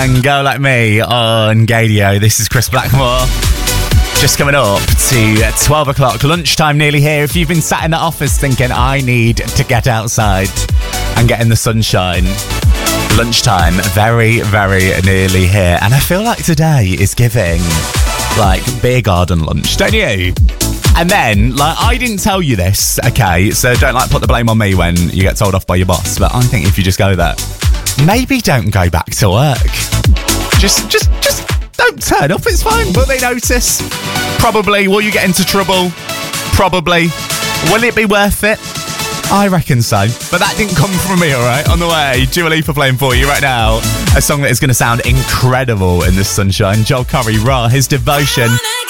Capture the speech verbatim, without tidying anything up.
And Go Like Me on Gadio. This is Chris Blackmore. Just coming up to twelve o'clock, lunchtime nearly here. If you've been sat in the office thinking, I need to get outside and get in the sunshine, lunchtime very, very nearly here. And I feel like today is giving, like, beer garden lunch, don't you? And then, like, I didn't tell you this, okay? So don't, like, put the blame on me when you get told off by your boss. But I think if you just go there, maybe don't go back to work. Just, just, just don't turn up. It's fine. Will they notice? Probably. Will you get into trouble? Probably. Will it be worth it? I reckon so. But that didn't come from me, all right? On the way, Dua Lipa playing for you right now. A song that is going to sound incredible in this sunshine. Joel Curry, Ra, his Devotion.